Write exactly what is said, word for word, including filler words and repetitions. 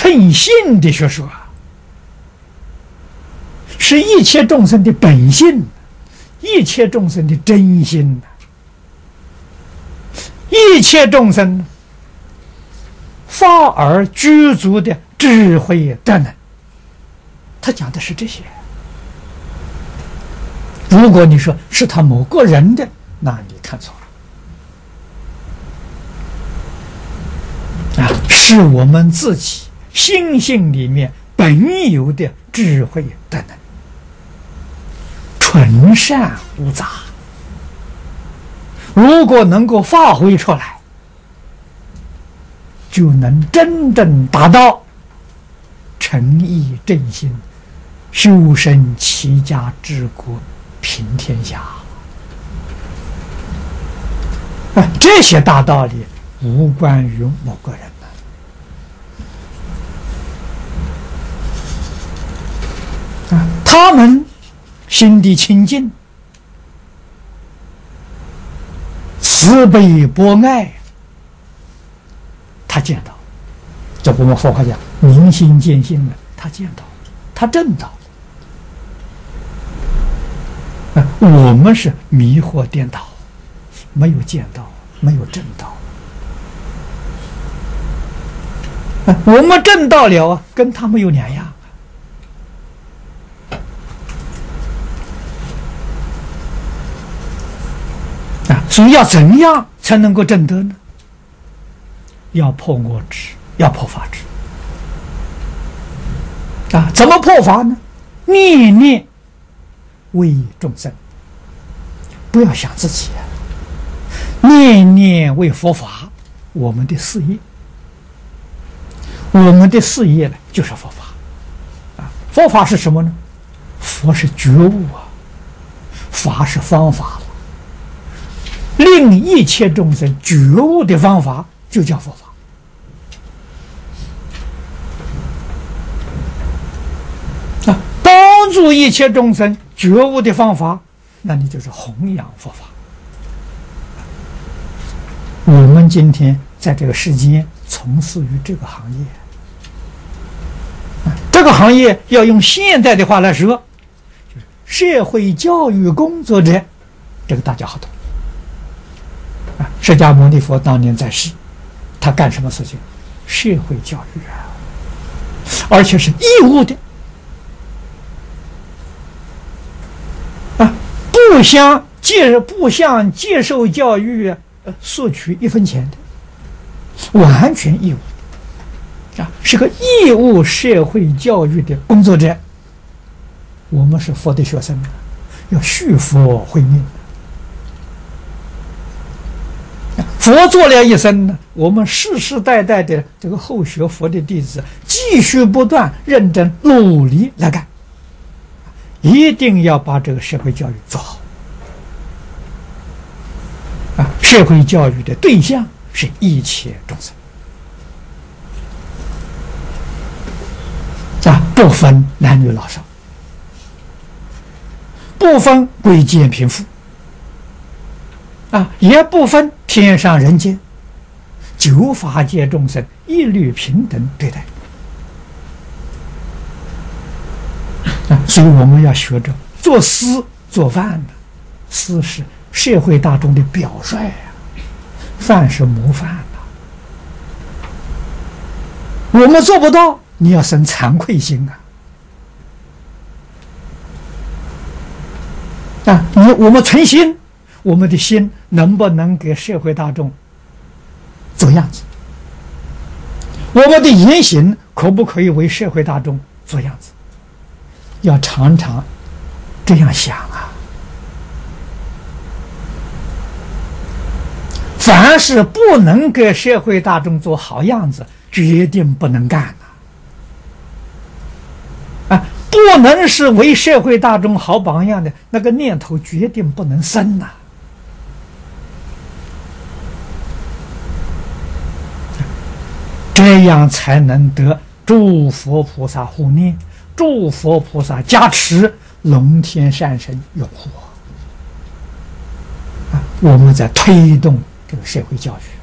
称性的学说，是一切众生的本性，一切众生的真心，一切众生发而具足的智慧德能。他讲的是这些。如果你说是他某个人的，那你看错了啊！是我们自己心性里面本有的智慧德能，纯善无杂。如果能够发挥出来，就能真正达到诚意正心，修身齐家治国平天下。啊，这些大道理无关于某个人的啊，他们心地清净，慈悲博爱，他见到，这我们佛法讲明心见性了，他见到，他证到。啊，我们是迷惑颠倒，没有见到，没有证到。啊，我们证到了啊，跟他没有两样。啊，所以要怎样才能够证得呢？要破我执，要破法执。啊，怎么破法呢？念念为众生，不要想自己，念念为佛法。我们的事业，我们的事业呢，就是佛法。啊，佛法是什么呢？佛是觉悟啊，法是方法了。令一切众生觉悟的方法，就叫佛法。啊，帮助一切众生觉悟的方法，那你就是弘扬佛法。我们今天在这个世间从事于这个行业，这个行业要用现代的话来说，就是社会教育工作者，这个大家好懂。啊，释迦牟尼佛当年在世，他干什么事情？社会教育啊，而且是义务的。啊，不向接不向接受教育呃索取一分钱的，完全义务啊，是个义务社会教育的工作者。我们是佛的学生，要续佛慧命。佛做了一生呢，我们世世代代的这个后学佛的弟子，继续不断认真努力来干，一定要把这个社会教育做好。啊，社会教育的对象是一切众生，啊，不分男女老少，不分贵贱贫富。啊，也不分天上人间，九法界众生一律平等对待。啊，所以我们要学着做事做饭的，事是社会大众的表率啊，饭是模范啊。我们做不到，你要生惭愧心啊！啊，你我们存心。我们的心能不能给社会大众做样子？我们的言行可不可以为社会大众做样子？要常常这样想啊！凡是不能给社会大众做好样子，决定不能干啊！啊，不能是为社会大众好榜样的那个念头，决定不能生呐、啊！这样才能得诸佛菩萨护念，诸佛菩萨加持，龙天善神拥护啊！我们在推动这个社会教育。